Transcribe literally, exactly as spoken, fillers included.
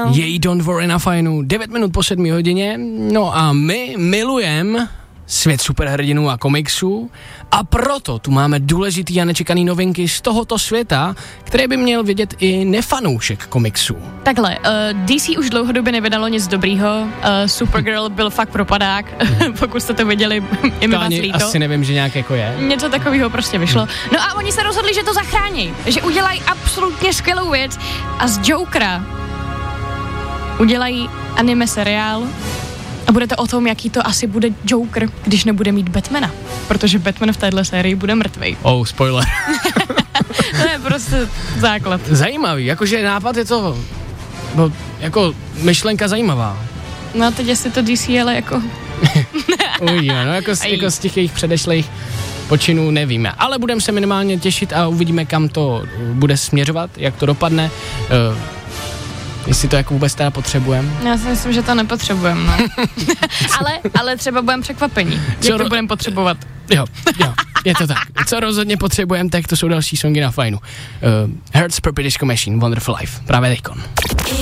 Její Don't Worry na fajnu, devět minut po sedmé hodině, no a my milujeme svět superhrdinů a komiksů a proto tu máme důležitý a nečekaný novinky z tohoto světa, které by měl vědět i nefanoušek komiksů. Takhle, uh, D C už dlouhodobě nevydalo nic dobrýho, uh, Supergirl byl fakt propadák, pokud jste to viděli, je mi vás líto. Asi nevím, že nějak jako je. Něco takového prostě vyšlo. No a oni se rozhodli, že to zachrání, že udělají absolutně skvělou věc a z Jokera udělají anime seriál. A bude to o tom, jaký to asi bude Joker, když nebude mít Batmana. Protože Batman v téhle sérii bude mrtvej. Oh, spoiler. To je prostě základ. Zajímavý, jakože nápad je to, no, jako myšlenka zajímavá. No a teď jestli to D C, ale jako... Uvidíme, no jako z, jako z těch jejich předešlých počinů nevíme. Ale budeme se minimálně těšit a uvidíme, kam to bude směřovat, jak to dopadne. Uh, Jestli to jako vůbec teda potřebujeme. Já si myslím, že to nepotřebujeme, no. ale, ale třeba budeme překvapení, co jak to ro- budeme potřebovat. Jo, jo, je to tak. Co rozhodně potřebujeme, tak to jsou další songy na fajnu. Uh, Hertz, Purple Disco Machine, Wonderful Life. Právě teďkon.